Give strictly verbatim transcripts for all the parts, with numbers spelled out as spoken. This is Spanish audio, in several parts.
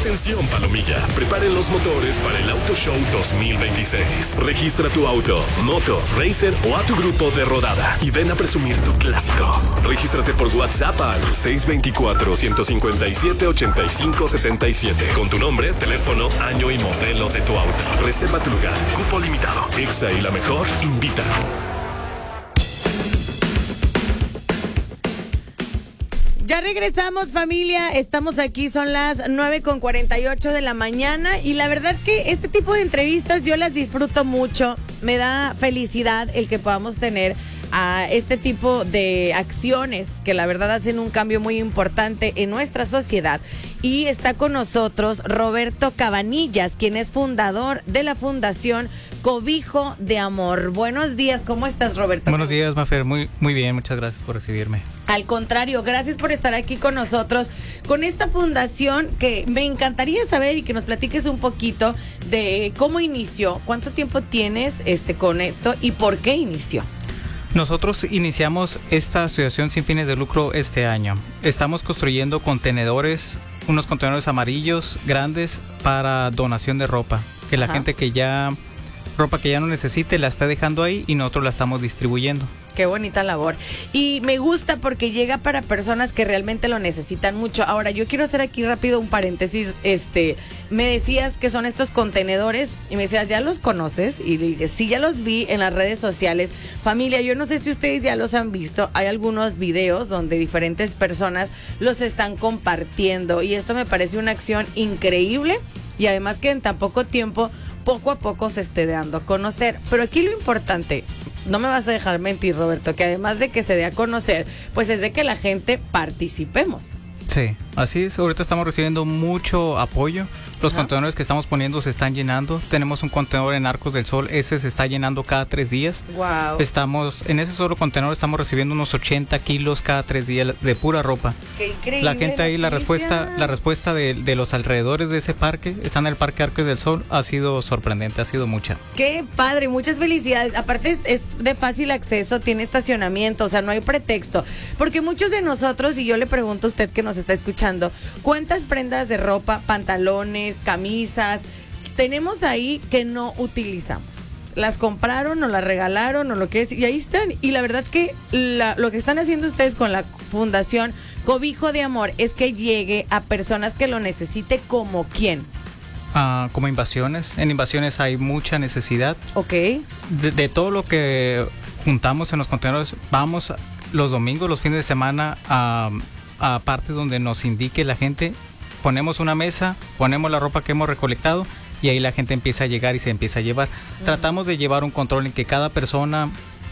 Atención, Palomilla. Preparen los motores para el Auto Show dos mil veintiséis. Registra tu auto, moto, racer o a tu grupo de rodada y ven a presumir tu clásico. Regístrate por WhatsApp al seis dos cuatro, uno cinco siete, ocho cinco siete siete con tu nombre, teléfono, año y modelo de tu auto. Reserva tu lugar. Cupo limitado. Exa y la mejor invita. Ya regresamos, familia. Estamos aquí, son las nueve con cuarenta y ocho de la mañana. Y la verdad que este tipo de entrevistas yo las disfruto mucho. Me da felicidad el que podamos tener a este tipo de acciones que la verdad hacen un cambio muy importante en nuestra sociedad. Y está con nosotros Roberto Cabanillas, quien es fundador de la Fundación Cobijo de Amor. Buenos días, ¿cómo estás, Roberto? Buenos días, Mafer, muy, muy bien, muchas gracias por recibirme. Al contrario, gracias por estar aquí con nosotros, con esta fundación que me encantaría saber y que nos platiques un poquito de cómo inició, cuánto tiempo tienes este, con esto y por qué inició. Nosotros iniciamos esta asociación sin fines de lucro este año. Estamos construyendo contenedores, unos contenedores amarillos grandes para donación de ropa, que la Ajá. gente que ya, ropa que ya no necesite la está dejando ahí y nosotros la estamos distribuyendo. Qué bonita labor. Y me gusta porque llega para personas que realmente lo necesitan mucho. Ahora, yo quiero hacer aquí rápido un paréntesis. Este, me decías que son estos contenedores y me decías, ¿ya los conoces? Y dije, sí, ya los vi en las redes sociales. Familia, yo no sé si ustedes ya los han visto. Hay algunos videos donde diferentes personas los están compartiendo y esto me parece una acción increíble y además que en tan poco tiempo, poco a poco se esté dando a conocer. Pero aquí lo importante, no me vas a dejar mentir, Roberto, que además de que se dé a conocer, pues es de que la gente participemos. Sí, así es. Ahorita estamos recibiendo mucho apoyo. Los Ajá. contenedores que estamos poniendo se están llenando. Tenemos un contenedor en Arcos del Sol. Ese se está llenando cada tres días. Wow. Estamos, en ese solo contenedor estamos recibiendo unos ochenta kilos cada tres días de pura ropa. Qué increíble. La gente ahí, la respuesta, la respuesta de, de los alrededores de ese parque, está en el Parque Arcos del Sol, ha sido sorprendente, ha sido mucha. Qué padre, muchas felicidades. Aparte es, es de fácil acceso, tiene estacionamiento, o sea, no hay pretexto. Porque muchos de nosotros, y yo le pregunto a usted que nos está escuchando, ¿cuántas prendas de ropa, pantalones, camisas tenemos ahí que no utilizamos? Las compraron o las regalaron o lo que es, y ahí están. Y la verdad que la, lo que están haciendo ustedes con la Fundación Cobijo de Amor es que llegue a personas que lo necesite. ¿Como quién? Uh, como invasiones. En invasiones hay mucha necesidad. Ok. De, de todo lo que juntamos en los contenedores, vamos los domingos, los fines de semana a, a partes donde nos indique la gente. Ponemos una mesa, ponemos la ropa que hemos recolectado y ahí la gente empieza a llegar y se empieza a llevar. Uh-huh. Tratamos de llevar un control en que cada persona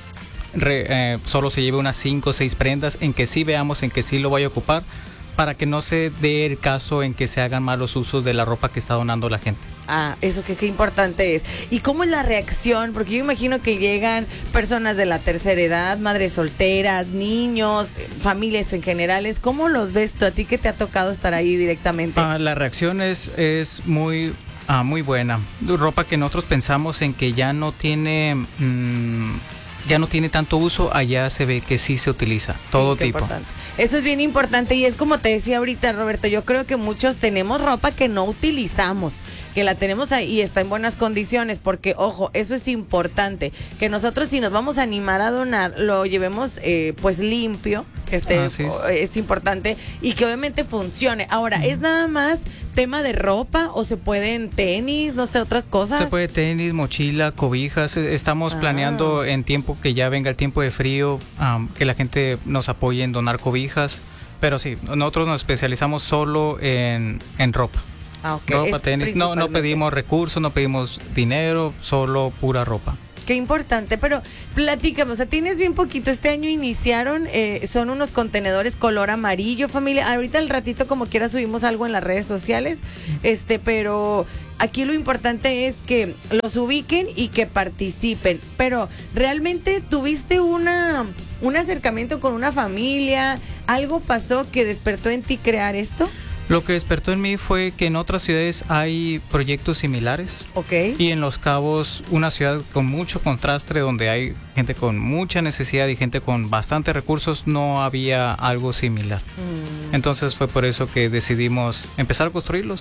re, eh, solo se lleve unas cinco o seis prendas, en que sí veamos, en que sí lo vaya a ocupar, para que no se dé el caso en que se hagan malos usos de la ropa que está donando la gente. Ah, eso que qué importante es. ¿Y cómo es la reacción? Porque yo imagino que llegan personas de la tercera edad, madres solteras, niños, familias en generales. ¿Cómo los ves tú? ¿A ti que te ha tocado estar ahí directamente? Ah, la reacción es, es muy, ah, muy buena. Ropa que nosotros pensamos en que ya no tiene... Mmm, ya no tiene tanto uso, allá se ve que sí se utiliza, todo sí, tipo. Importante. Eso es bien importante y es como te decía ahorita, Roberto, yo creo que muchos tenemos ropa que no utilizamos, que la tenemos ahí y está en buenas condiciones, porque, ojo, eso es importante, que nosotros si nos vamos a animar a donar, lo llevemos eh, pues limpio, que esté, ah, sí. es importante, y que obviamente funcione. Ahora, ¿es nada más tema de ropa o se pueden tenis, no sé, otras cosas? Se puede tenis, mochila, cobijas. Estamos ah. planeando en tiempo que ya venga el tiempo de frío, um, que la gente nos apoye en donar cobijas, pero sí, nosotros nos especializamos solo en, en ropa. Ah, okay. Ropa, tenis, no, no pedimos recursos, no pedimos dinero, solo pura ropa. Qué importante, pero platícame, o sea, tienes bien poquito, este año iniciaron, eh, son unos contenedores color amarillo, familia, ahorita al ratito como quiera subimos algo en las redes sociales, este, pero aquí lo importante es que los ubiquen y que participen, pero ¿realmente tuviste una, un acercamiento con una familia? ¿Algo pasó que despertó en ti crear esto? Lo que despertó en mí fue que en otras ciudades hay proyectos similares. Okay. Y en Los Cabos, una ciudad con mucho contraste, donde hay gente con mucha necesidad y gente con bastantes recursos, no había algo similar. Mm. Entonces fue por eso que decidimos empezar a construirlos.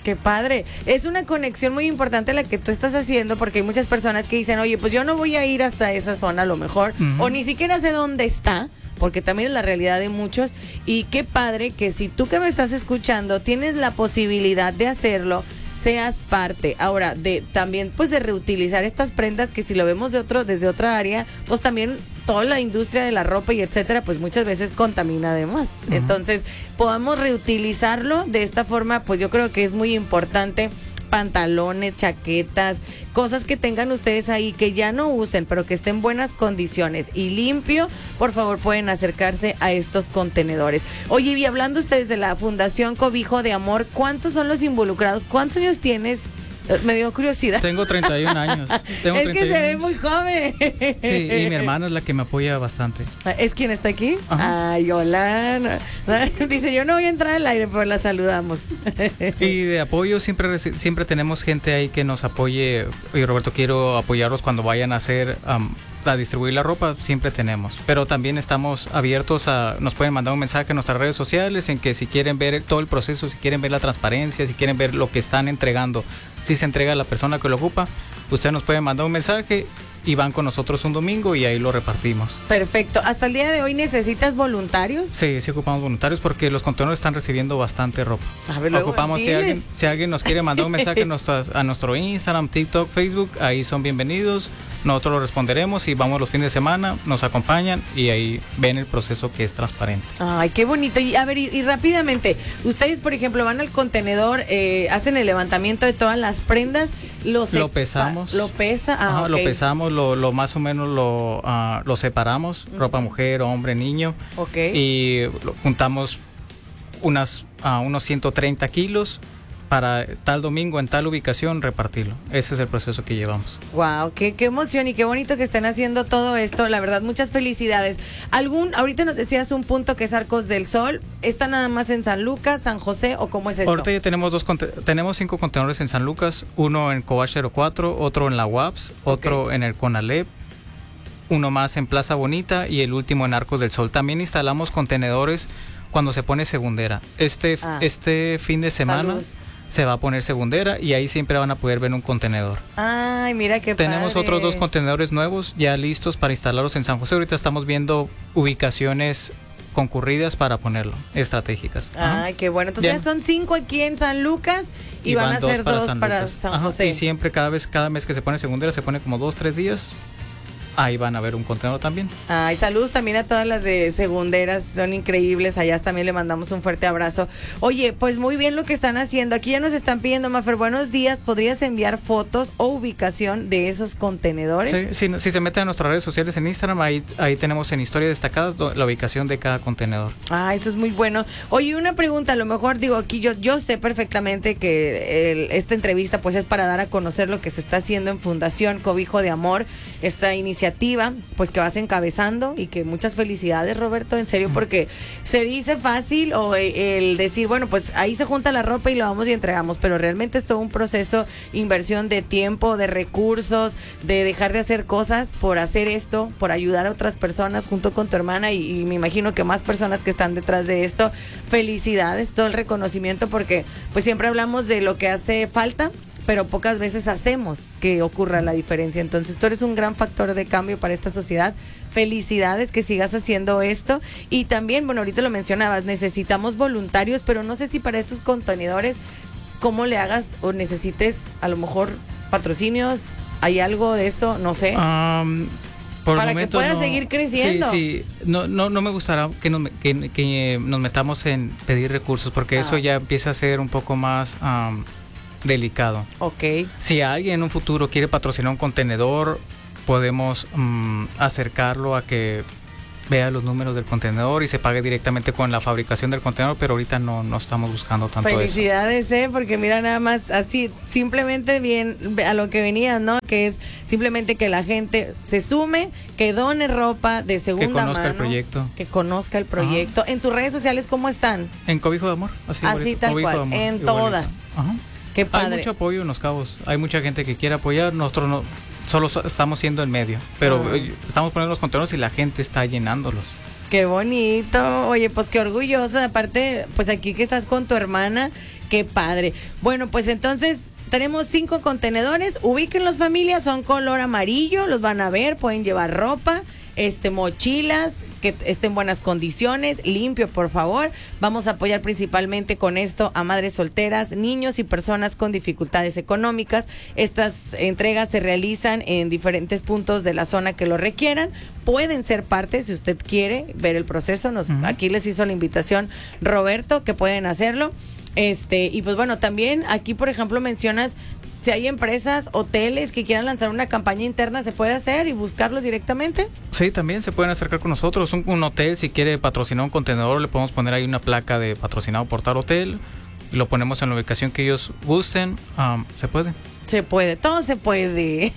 Qué padre. Es una conexión muy importante la que tú estás haciendo, porque hay muchas personas que dicen, oye, pues yo no voy a ir hasta esa zona a lo mejor, uh-huh. o ni siquiera sé dónde está, porque también es la realidad de muchos. Y qué padre que si tú que me estás escuchando tienes la posibilidad de hacerlo, seas parte ahora de también pues de reutilizar estas prendas, que si lo vemos de otro desde otra área, pues también toda la industria de la ropa y etcétera, pues muchas veces contamina además. Uh-huh. Entonces, podamos reutilizarlo de esta forma, pues yo creo que es muy importante. Pantalones, chaquetas, cosas que tengan ustedes ahí que ya no usen, pero que estén en buenas condiciones y limpio, por favor pueden acercarse a estos contenedores. Oye, y hablando ustedes de la Fundación Cobijo de Amor, ¿cuántos son los involucrados? ¿Cuántos años tienes? Me dio curiosidad. Tengo treinta y un años. Tengo es treinta y uno. Que se ve muy joven. Sí, y mi hermana es la que me apoya bastante. ¿Es quien está aquí? Ajá. Ay, hola. Dice, yo no voy a entrar al aire, pero la saludamos. Y de apoyo siempre siempre tenemos gente ahí que nos apoye. Oye, Roberto, quiero apoyarlos cuando vayan a hacer... Um, a distribuir la ropa, siempre tenemos, pero también estamos abiertos a, nos pueden mandar un mensaje en nuestras redes sociales en que si quieren ver todo el proceso, si quieren ver la transparencia, si quieren ver lo que están entregando, si se entrega a la persona que lo ocupa, ustedes nos pueden mandar un mensaje y van con nosotros un domingo y ahí lo repartimos. Perfecto. ¿Hasta el día de hoy necesitas voluntarios? Sí, sí ocupamos voluntarios porque los contenedores están recibiendo bastante ropa. A ver, luego, ocupamos, si alguien, si alguien nos quiere mandar un mensaje a, nuestras, a nuestro Instagram, TikTok, Facebook, ahí son bienvenidos. Nosotros lo responderemos y vamos los fines de semana, nos acompañan y ahí ven el proceso que es transparente. Ay, qué bonito. Y a ver, y, y rápidamente, ustedes, por ejemplo, van al contenedor, eh, hacen el levantamiento de todas las prendas, los lo pesamos. Lo pesa, ah, Ajá, okay. Lo pesamos, lo, lo más o menos lo, uh, lo separamos, uh-huh. ropa mujer, hombre, niño. Ok. Y lo, juntamos unas, uh, unos ciento treinta kilos. Para tal domingo en tal ubicación repartirlo. Ese es el proceso que llevamos. Wow, qué, qué emoción y qué bonito que estén haciendo todo esto. La verdad, muchas felicidades. Algún, ahorita nos decías un punto que es Arcos del Sol. ¿Está nada más en San Lucas, San José o cómo es esto? Ahorita ya tenemos dos tenemos cinco contenedores en San Lucas, uno en Cobach cero cuatro, otro en la U A P S, otro okay. en el Conalep, uno más en Plaza Bonita y el último en Arcos del Sol. También instalamos contenedores cuando se pone segundera. Este ah. este fin de semana Salud. Se va a poner segundera y ahí siempre van a poder ver un contenedor. Ay, mira qué Tenemos padre. Otros dos contenedores nuevos ya listos para instalarlos en San José. Ahorita estamos viendo ubicaciones concurridas para ponerlo, estratégicas. Ay, Ajá. qué bueno. Entonces ya son cinco aquí en San Lucas y, y van, van a ser dos para, para San Ajá. José. Y siempre, cada vez, cada mes que se pone segundera, se pone como dos, tres días. Ahí van a ver un contenedor también. Ay, saludos también a todas las de segunderas, son increíbles, allá también le mandamos un fuerte abrazo. Oye, pues muy bien lo que están haciendo, aquí ya nos están pidiendo, Mafer, buenos días, ¿podrías enviar fotos o ubicación de esos contenedores? Sí, sí, si se meten a nuestras redes sociales en Instagram, ahí, ahí tenemos en historias destacadas la ubicación de cada contenedor. Ah, eso es muy bueno. Oye, una pregunta, a lo mejor digo aquí, yo, yo sé perfectamente que el, esta entrevista pues es para dar a conocer lo que se está haciendo en Fundación Cobijo de Amor, esta iniciativa pues que vas encabezando y que muchas felicidades, Roberto, en serio, porque se dice fácil o el decir, bueno, pues ahí se junta la ropa y lo vamos y entregamos, pero realmente es todo un proceso, inversión de tiempo, de recursos, de dejar de hacer cosas por hacer esto, por ayudar a otras personas junto con tu hermana y, y me imagino que más personas que están detrás de esto. Felicidades, todo el reconocimiento, porque pues siempre hablamos de lo que hace falta, pero pocas veces hacemos que ocurra la diferencia. Entonces tú eres un gran factor de cambio para esta sociedad. Felicidades que sigas haciendo esto. Y también, bueno, ahorita lo mencionabas, necesitamos voluntarios, pero no sé si para estos contenedores, cómo le hagas o necesites a lo mejor patrocinios, ¿hay algo de eso? No sé. Um, por para momento que pueda no, seguir creciendo. Sí, sí. No, no, no me gustará que nos, que, que nos metamos en pedir recursos, porque ah. eso ya empieza a ser un poco más... Um, delicado. Ok. Si alguien en un futuro quiere patrocinar un contenedor, podemos um, acercarlo a que vea los números del contenedor y se pague directamente con la fabricación del contenedor, pero ahorita no, no estamos buscando tanto eso. Felicidades, eh, porque mira, nada más así, simplemente bien a lo que venía, ¿no? Que es simplemente que la gente se sume, que done ropa de segunda mano. Que conozca mano, el proyecto. Que conozca el proyecto. Ajá. En tus redes sociales, ¿cómo están? En Cobijo de Amor. Así, así tal Cobijo cual, de Amor, en igualito. Todas. Ajá. Qué padre. Hay mucho apoyo en Los Cabos, hay mucha gente que quiere apoyar, nosotros no, solo estamos siendo el medio, pero ah. estamos poniendo los contenedores y la gente está llenándolos. Qué bonito, oye, pues qué orgullosa, aparte, pues aquí que estás con tu hermana, Qué padre. Bueno, pues entonces tenemos cinco contenedores. Ubíquenlos, familia, son color amarillo, los van a ver, pueden llevar ropa, este, mochilas, que estén en buenas condiciones, limpio, por favor. Vamos a apoyar principalmente con esto a madres solteras, niños y personas con dificultades económicas. Estas entregas se realizan en diferentes puntos de la zona que lo requieran. Pueden ser parte, si usted quiere ver el proceso. Nos, uh-huh. Aquí les hizo la invitación Roberto, que pueden hacerlo. Este, y pues bueno, también aquí, por ejemplo, mencionas si hay empresas, hoteles que quieran lanzar una campaña interna, ¿se puede hacer y buscarlos directamente? Sí, también se pueden acercar con nosotros. Un, un hotel, si quiere patrocinar un contenedor, le podemos poner ahí una placa de patrocinado por tal hotel. Y lo ponemos en la ubicación que ellos gusten. Um, se puede. Se puede, todo se puede.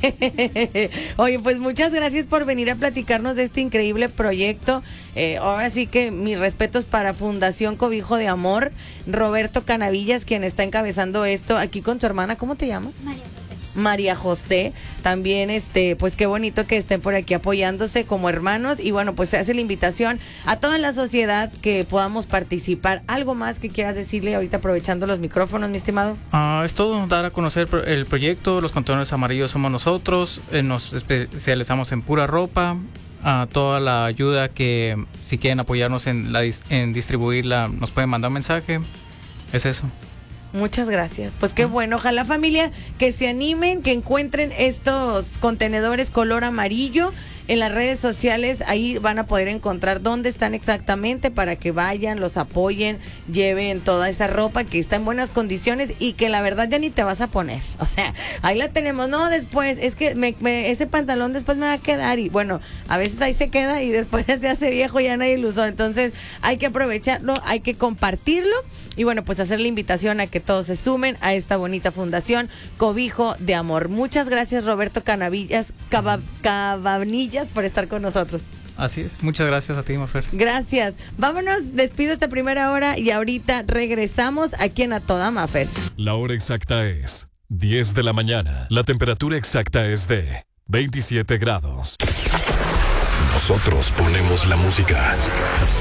Oye, pues muchas gracias por venir a platicarnos de este increíble proyecto. Eh, ahora sí que mis respetos para Fundación Cobijo de Amor. Roberto Canavillas, quien está encabezando esto, aquí con tu hermana, ¿cómo te llamas? María José. María José, también este, pues qué bonito que estén por aquí apoyándose como hermanos. Y bueno, pues se hace la invitación a toda la sociedad que podamos participar. ¿Algo más que quieras decirle ahorita aprovechando los micrófonos, mi estimado? Uh, es todo, dar a conocer el proyecto. Los contenedores amarillos somos nosotros, eh, nos especializamos en pura ropa. Uh, toda la ayuda que si quieren apoyarnos en, la, en distribuirla, nos pueden mandar un mensaje. Es eso. Muchas gracias. Pues qué bueno. Ojalá, familia, que se animen, que encuentren estos contenedores color amarillo en las redes sociales. Ahí van a poder encontrar dónde están exactamente para que vayan, los apoyen, lleven toda esa ropa que está en buenas condiciones y que la verdad ya ni te vas a poner. O sea, ahí la tenemos. No, después, es que me, me, ese pantalón después me va a quedar y bueno, a veces ahí se queda y después se hace viejo, ya nadie lo usó. Entonces hay que aprovecharlo, hay que compartirlo. Y bueno, pues hacer la invitación a que todos se sumen a esta bonita fundación Cobijo de Amor. Muchas gracias, Roberto Canavillas, Caba, Cabanillas, por estar con nosotros. Así es, muchas gracias a ti, Mafer. Gracias. Vámonos, despido esta primera hora y ahorita regresamos aquí en A Toda Mafer. La hora exacta es diez de la mañana. La temperatura exacta es de veintisiete grados. Nosotros ponemos la música.